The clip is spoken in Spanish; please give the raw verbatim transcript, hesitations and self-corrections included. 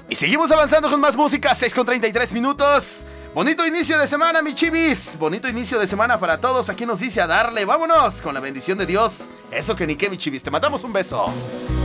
Y seguimos avanzando con más música, seis con treinta y tres minutos. Bonito inicio de semana, mi chivis. Bonito inicio de semana para todos. Aquí nos dice a darle, vámonos, con la bendición de Dios. Eso que ni qué, mi chivis, te mandamos un beso.